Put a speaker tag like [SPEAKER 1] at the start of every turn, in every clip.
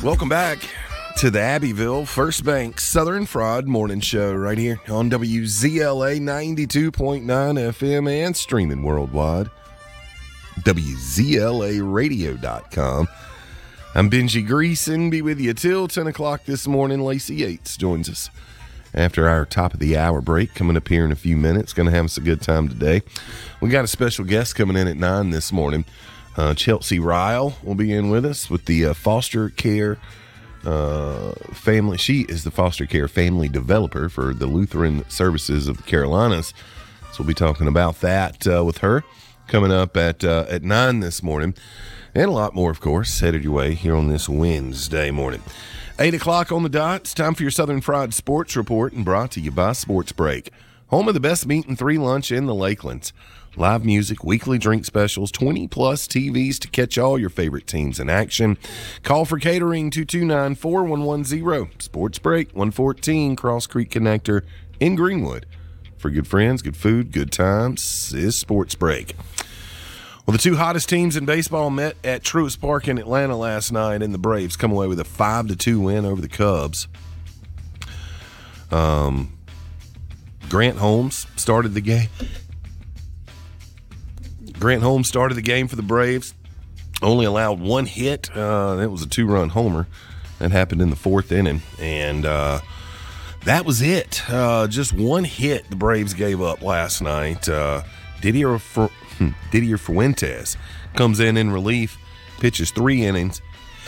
[SPEAKER 1] Welcome back to the Abbeville First Bank Southern Fraud Morning Show right here on WZLA 92.9 FM and streaming worldwide. WZLAradio.com. I'm Benji Greason. Be with you till 10 o'clock this morning. Lacey Yates joins us after our top of the hour break coming up here in a few minutes. Going to have us a good time today. We got a special guest coming in at 9 this morning. Chelsea Ryle will be in with us with the foster care family. She is the foster care family developer for the Lutheran Services of the Carolinas. So we'll be talking about that with her coming up at 9 this morning. And a lot more, of course, headed your way here on this Wednesday morning. 8 o'clock on the dot. It's time for your Southern Fried Sports Report, and brought to you by Sports Break, home of the best meat and 3 lunch in the Lakelands. Live music, weekly drink specials, 20-plus TVs to catch all your favorite teams in action. Call for catering, 229-4110. Sports Break, 114 Cross Creek Connector in Greenwood. For good friends, good food, good times is Sports Break. Well, the two hottest teams in baseball met at Truist Park in Atlanta last night, and the Braves come away with a 5-2 win over the Cubs. Grant Holmes started the game. Grant Holmes started the game for the Braves. Only allowed 1 hit. It was a 2-run homer. That happened in the 4th inning. And that was it. Just 1 hit the Braves gave up last night. Didier Fuentes comes in relief, pitches 3 innings.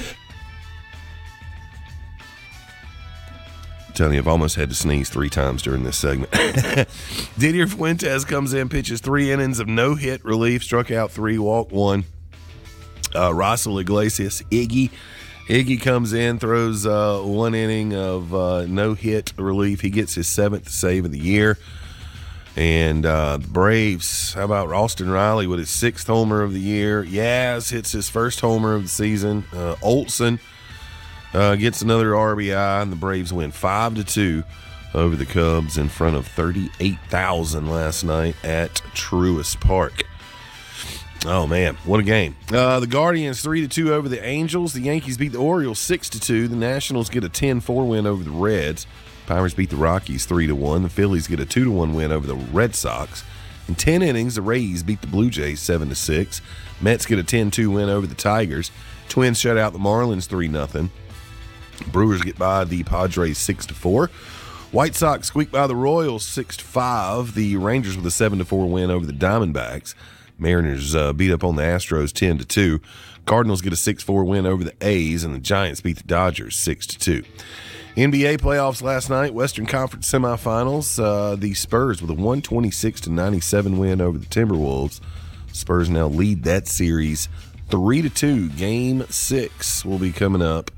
[SPEAKER 1] I'm telling you, I've almost had to sneeze 3 times during this segment. Didier Fuentes comes in, pitches 3 innings of no-hit relief, struck out 3, walked 1. Russell Iglesias, Iggy comes in, throws 1 inning of no-hit relief. He gets his 7th save of the year. And the Braves, how about Austin Riley with his 6th homer of the year? Yaz hits his 1st homer of the season. Olson gets another RBI, and the Braves win 5-2 over the Cubs in front of 38,000 last night at Truist Park. Oh, man, what a game. The Guardians 3-2 over the Angels. The Yankees beat the Orioles 6-2. The Nationals get a 10-4 win over the Reds. Pirates beat the Rockies 3-1. The Phillies get a 2-1 win over the Red Sox. In 10 innings, the Rays beat the Blue Jays 7-6. Mets get a 10-2 win over the Tigers. Twins shut out the Marlins 3-0. Brewers get by the Padres 6-4. White Sox squeak by the Royals 6-5. The Rangers with a 7-4 win over the Diamondbacks. Mariners beat up on the Astros 10-2. Cardinals get a 6-4 win over the A's, and the Giants beat the Dodgers 6-2. NBA playoffs last night, Western Conference semifinals. The Spurs with a 126-97 win over the Timberwolves. Spurs now lead that series 3-2. Game 6 will be coming up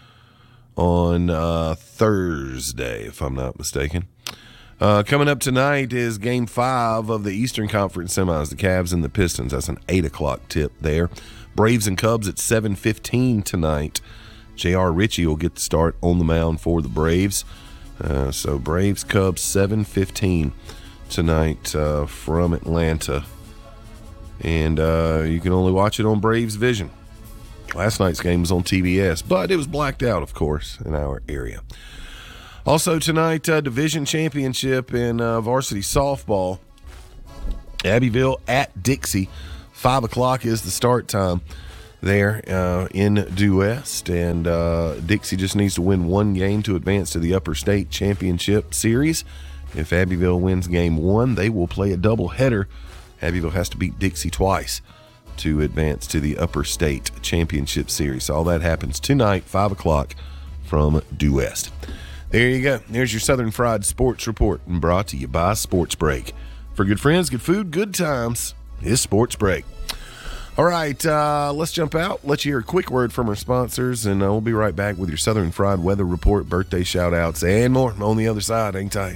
[SPEAKER 1] on Thursday, if I'm not mistaken. Coming up tonight is Game 5 of the Eastern Conference semis, the Cavs and the Pistons. That's an 8 o'clock tip there. Braves and Cubs at 7:15 tonight. J.R. Ritchie will get the start on the mound for the Braves. So Braves, Cubs, 7:15 tonight from Atlanta. And you can only watch it on Braves Vision. Last night's game was on TBS, but it was blacked out, of course, in our area. Also tonight, division championship in varsity softball. Abbeville at Dixie. 5 o'clock is the start time there in Due West, and Dixie just needs to win 1 game to advance to the Upper State Championship Series. If Abbeville wins game 1, they will play a doubleheader. Abbeville has to beat Dixie twice to advance to the Upper State Championship Series. All that happens tonight, 5 o'clock from Due West. There you go. There's your Southern Fried Sports Report, and brought to you by Sports Break. For good friends, good food, good times is Sports Break. All right, let's jump out. Let you hear a quick word from our sponsors, and we'll be right back with your Southern Fried Weather Report, birthday shout-outs, and more on the other side. Hang tight.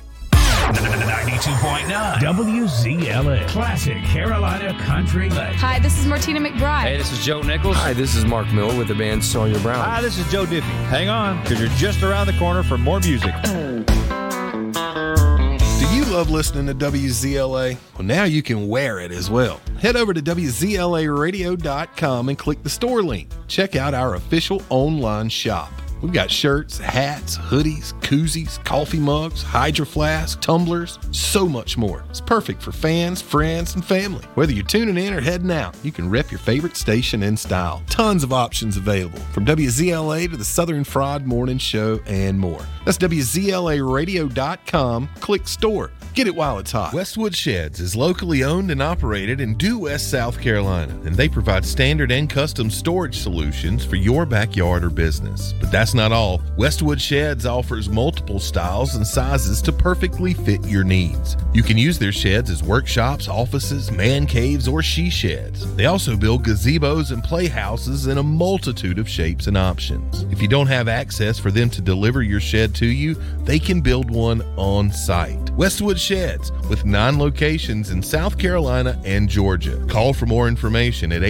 [SPEAKER 2] 92.9 WZLA Classic Carolina Country Legend.
[SPEAKER 3] Hi, this is Martina McBride.
[SPEAKER 4] Hey, this is Joe Nichols.
[SPEAKER 5] Hi, this is Mark Miller with the band Sawyer Brown.
[SPEAKER 6] Hi, this is Joe Diffie. Hang on, because you're just around the corner for more music.
[SPEAKER 1] Do you love listening to WZLA? Well, now you can wear it as well. Head over to WZLAradio.com and click the store link. Check out our official online shop. We've got shirts, hats, hoodies, koozies, coffee mugs, Hydro Flask, tumblers, so much more. It's perfect for fans, friends, and family. Whether you're tuning in or heading out, you can rep your favorite station in style. Tons of options available, from WZLA to the Southern Fried Morning Show and more. That's WZLAradio.com. Click store. Get it while it's hot. Westwood Sheds is locally owned and operated in Due West, South Carolina, and they provide standard and custom storage solutions for your backyard or business. But that's not all. Westwood Sheds offers multiple styles and sizes to perfectly fit your needs. You can use their sheds as workshops, offices, man caves, or she sheds. They also build gazebos and playhouses in a multitude of shapes and options. If you don't have access for them to deliver your shed to you, they can build one on site. Westwood Sheds, with 9 locations in South Carolina and Georgia. Call for more information at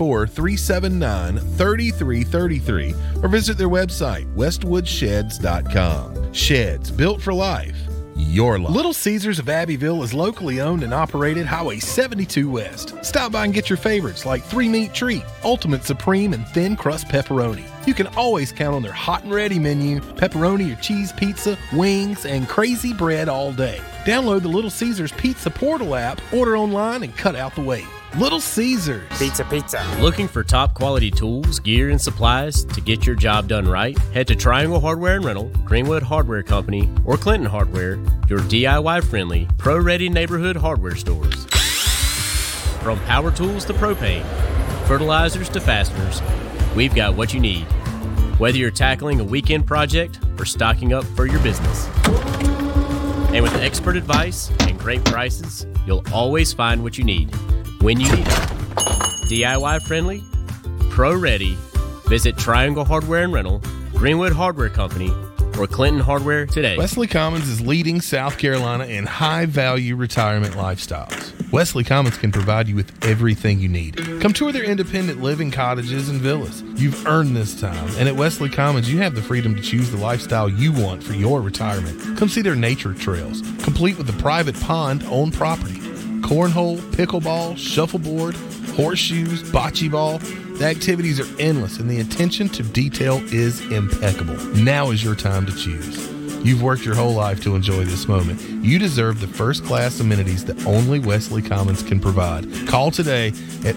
[SPEAKER 1] 864-379-3333 or visit their website, westwoodsheds.com. Sheds, built for life. Your life. Little Caesars of Abbeville is locally owned and operated Highway 72 West. Stop by and get your favorites like 3-meat treat, Ultimate Supreme, and thin crust pepperoni. You can always count on their hot and ready menu, pepperoni or cheese pizza, wings, and crazy bread all day. Download the Little Caesars Pizza Portal app, order online, and cut out the wait. Little Caesars.
[SPEAKER 3] Pizza, pizza.
[SPEAKER 4] Looking for top quality tools, gear, and supplies to get your job done right? Head to Triangle Hardware and Rental, Greenwood Hardware Company, or Clinton Hardware, your DIY-friendly, pro-ready neighborhood hardware stores. From power tools to propane, fertilizers to fasteners, we've got what you need. Whether you're tackling a weekend project or stocking up for your business. And with expert advice and great prices, you'll always find what you need when you need it. DIY friendly, pro ready. Visit Triangle Hardware and Rental, Greenwood Hardware Company, or Clinton Hardware today.
[SPEAKER 1] Wesley Commons is leading South Carolina in high-value retirement lifestyles. Wesley Commons can provide you with everything you need. Come tour their independent living cottages and villas. You've earned this time, and at Wesley Commons, you have the freedom to choose the lifestyle you want for your retirement. Come see their nature trails, complete with a private pond on property. Cornhole, pickleball, shuffleboard, horseshoes, bocce ball. The activities are endless, and the attention to detail is impeccable. Now is your time to choose. You've worked your whole life to enjoy this moment. You deserve the first-class amenities that only Wesley Commons can provide. Call today at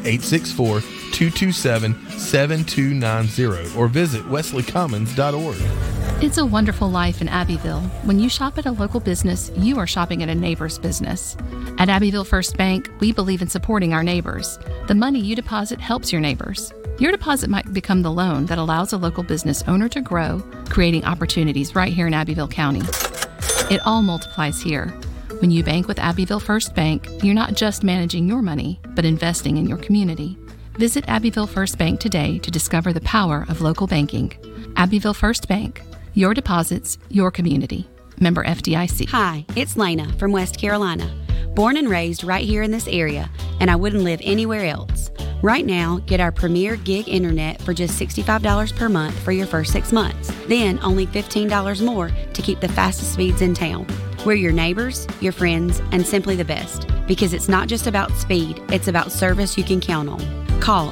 [SPEAKER 1] 864-227-7290 or visit wesleycommons.org.
[SPEAKER 6] It's a wonderful life in Abbeville. When you shop at a local business, you are shopping at a neighbor's business. At Abbeville First Bank, we believe in supporting our neighbors. The money you deposit helps your neighbors. Your deposit might become the loan that allows a local business owner to grow, creating opportunities right here in Abbeville County. It all multiplies here. When you bank with Abbeville First Bank, you're not just managing your money, but investing in your community. Visit Abbeville First Bank today to discover the power of local banking. Abbeville First Bank. Your deposits, your community. Member FDIC.
[SPEAKER 7] Hi, it's Lena from West Carolina. Born and raised right here in this area, and I wouldn't live anywhere else. Right now, get our premier gig internet for just $65 per month for your first 6 months. Then only $15 more to keep the fastest speeds in town. We're your neighbors, your friends, and simply the best. Because it's not just about speed, it's about service you can count on. Call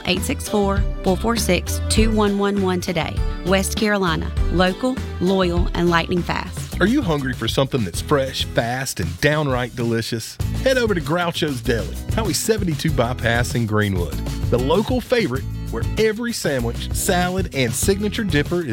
[SPEAKER 7] 864-446-2111 today. West Carolina. Local, loyal, and lightning fast.
[SPEAKER 1] Are you hungry for something that's fresh, fast, and downright delicious? Head over to Groucho's Deli, Highway 72 Bypass in Greenwood. The local favorite where every sandwich, salad, and signature dipper is